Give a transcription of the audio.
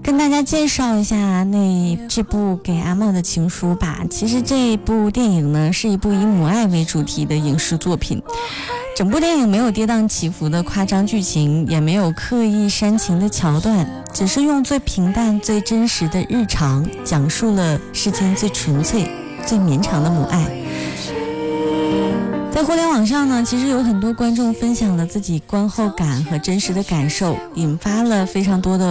跟大家介绍一下这部给阿嬷的情书吧。其实这部电影呢是一部以母爱为主题的影视作品，整部电影没有跌宕起伏的夸张剧情，也没有刻意煽情的桥段，只是用最平淡最真实的日常讲述了世间最纯粹最绵长的母爱。在互联网上呢，其实有很多观众分享了自己观后感和真实的感受，引发了非常多的